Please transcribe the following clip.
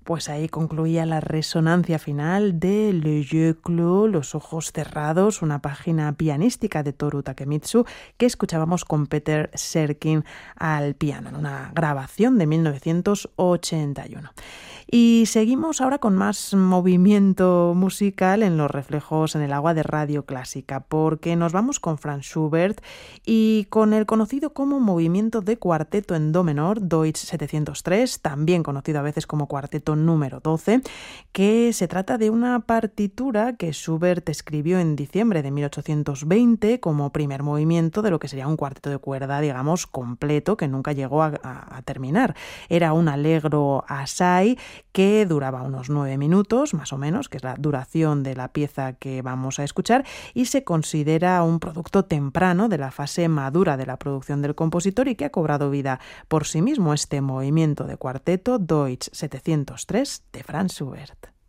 Pues ahí concluía la resonancia final de Le Jeu Clos, Los ojos cerrados, una página pianística de Toru Takemitsu que escuchábamos con Peter Serkin al piano, en una grabación de 1981. Y seguimos ahora con más movimiento musical en los reflejos en el agua de Radio Clásica, porque nos vamos con Franz Schubert y con el conocido como movimiento de cuarteto en do menor, Deutsch 703, también conocido a veces como cuarteto número 12, que se trata de una partitura que Schubert escribió en diciembre de 1820 como primer movimiento de lo que sería un cuarteto de cuerda, digamos, completo, que nunca llegó a terminar. Era un allegro assai que duraba unos 9 minutos, más o menos, que es la duración de la pieza que vamos a escuchar, y se considera un producto temprano de la fase madura de la producción del compositor y que ha cobrado vida por sí mismo este movimiento de cuarteto Deutsch 703 de Franz Schubert.